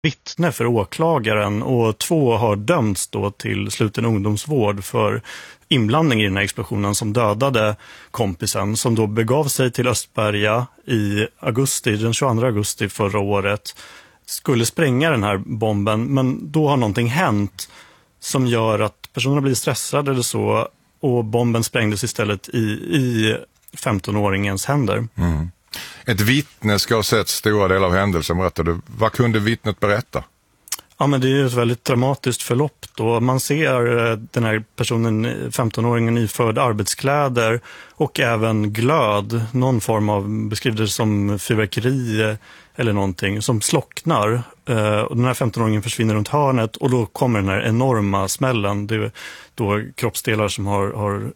vittne för åklagaren och 2 har dömts då till sluten ungdomsvård för inblandning i den här explosionen som dödade kompisen, som då begav sig till Östberga den 22 augusti förra året, skulle spränga den här bomben, men då har någonting hänt som gör att personerna blir stressade eller så, och bomben sprängdes istället i 15-åringens händer. Mm. Ett vittne ska ha sett stora delar av händelsen, berättade. Vad kunde vittnet berätta? Ja, men det är ju ett väldigt dramatiskt förlopp då. Man ser den här personen, 15-åringen, iförd arbetskläder och även glöd, någon form av, beskrivs som fyrverkeri eller någonting, som slocknar. Och den här 15-åringen försvinner runt hörnet och då kommer den här enorma smällen. Det är då kroppsdelar som har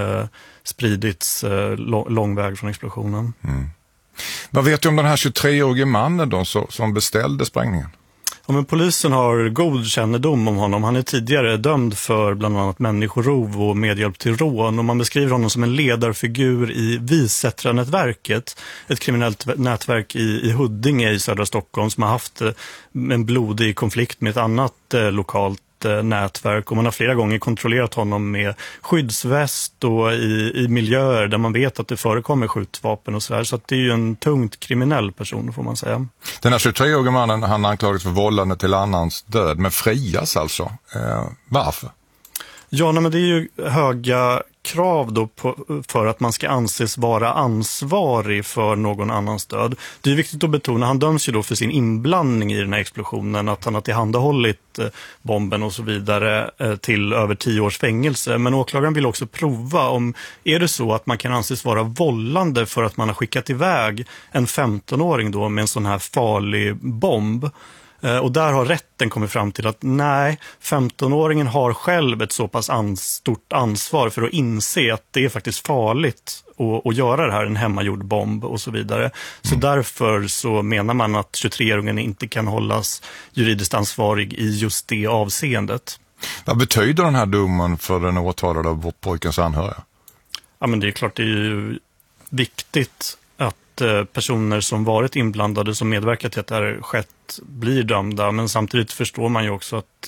spridits lång väg från explosionen. Mm. Vad vet du om den här 23-årige mannen då, som beställde sprängningen? Ja, men polisen har god kännedom om honom. Han är tidigare dömd för bland annat människorov och medhjälp till rån. Och man beskriver honom som en ledarfigur i Visättra-nätverket. Ett kriminellt nätverk i Huddinge i södra Stockholm som har haft en blodig konflikt med ett annat lokalt nätverk. Och man har flera gånger kontrollerat honom med skyddsväst och i miljöer där man vet att det förekommer skjutvapen och sådär. Så att det är ju en tungt kriminell person, får man säga. Den här 23-årige mannen, han anklagades för vållande till annans död, men frias alltså. Varför? Ja, men det är ju höga krav då för att man ska anses vara ansvarig för någon annans död. Det är viktigt att betona, han döms ju då för sin inblandning i den här explosionen, att han har tillhandahållit bomben och så vidare till över 10 års fängelse. Men åklagaren vill också prova om är det så att man kan anses vara vållande för att man har skickat iväg en 15-åring då med en sån här farlig bomb. Och där har rätten kommit fram till att nej, 15-åringen har själv ett så pass stort ansvar för att inse att det är faktiskt farligt att göra det här, en hemmagjord bomb och så vidare. Så därför så menar man att 23-åringen inte kan hållas juridiskt ansvarig i just det avseendet. Vad betyder den här domen för den åtalade av pojkens anhöriga? Ja, men det är klart, det är ju viktigt att personer som varit inblandade, som medverkar till att det här skett, blir dömda. Men samtidigt förstår man ju också att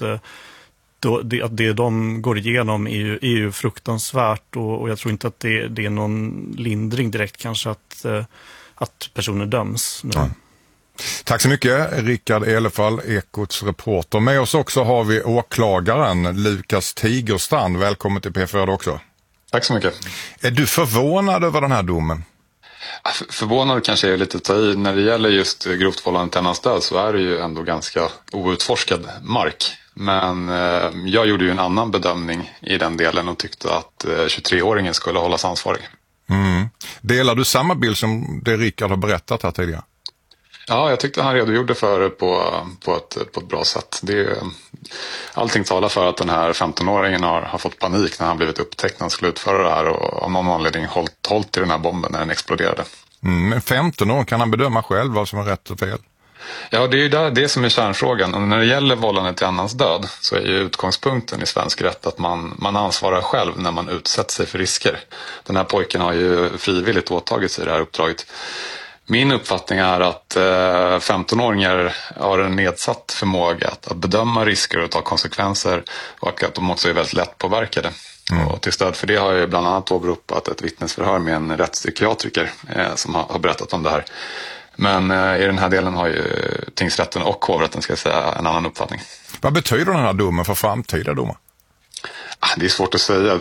det de går igenom är ju fruktansvärt, och jag tror inte att det är någon lindring direkt kanske att personer döms nu. Ja. Tack så mycket, Rickard Elefall, Ekots reporter. Med oss också har vi åklagaren Lukas Tigerstrand. Välkommen till P4 också. Tack så mycket. Är du förvånad över den här domen? Förvånad kanske är lite att ta i. När det gäller just grovt vållande till annans död så är det ju ändå ganska outforskad mark. Men jag gjorde ju en annan bedömning i den delen och tyckte att 23-åringen skulle hållas ansvarig. Mm. Delar du samma bild som det Rickard har berättat här tidigare? Ja, jag tyckte han redogjorde för det på ett bra sätt. Allting talar för att den här 15-åringen har fått panik när han blivit upptäckt när han skulle utföra det här, och av någon anledning hållit i den här bomben när den exploderade. Men 15 år, kan han bedöma själv vad som är rätt och fel? Ja, det är ju det som är kärnfrågan. Och när det gäller vållande till annans död så är ju utgångspunkten i svensk rätt att man ansvarar själv när man utsätter sig för risker. Den här pojken har ju frivilligt åtagit sig det här uppdraget. Min uppfattning är att 15-åringar har en nedsatt förmåga att bedöma risker och ta konsekvenser, och att de också är väldigt lätt påverkade. Och till stöd för det har jag bland annat åberopat ett vittnesförhör med en rättspsykiatriker som har berättat om det här. Men i den här delen har ju tingsrätten och hovrätten, ska jag säga, en annan uppfattning. Vad betyder den här domen för framtida domar? Det är svårt att säga.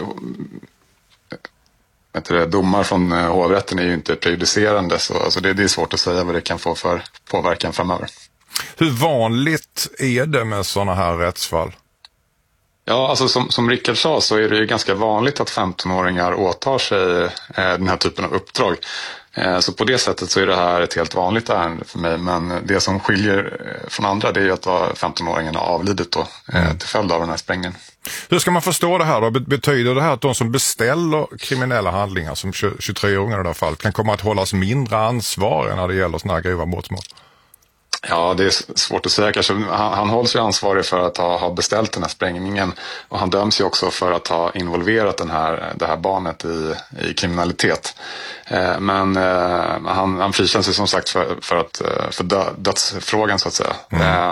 Domar från hovrätten är ju inte prejudicerande, så alltså det är svårt att säga vad det kan få för påverkan framöver. Hur vanligt är det med sådana här rättsfall? Ja, alltså som Rickard sa så är det ju ganska vanligt att 15-åringar åtar sig den här typen av uppdrag. Så på det sättet så är det här ett helt vanligt ärende för mig. Men det som skiljer från andra, det är ju att 15-åringen har avlidit då, till följd av den här sprängningen. Hur ska man förstå det här då? Betyder det här att de som beställer kriminella handlingar, som 23-åringar i det här fallet, kan komma att hållas mindre ansvariga när det gäller sådana här grova brottsmål? Ja, det är svårt att säga kanske. Han hålls ju ansvarig för att ha beställt den här sprängningen, och han döms ju också för att ha involverat det här barnet i kriminalitet. Men han frikänns ju som sagt för dödsfrågan, så att säga.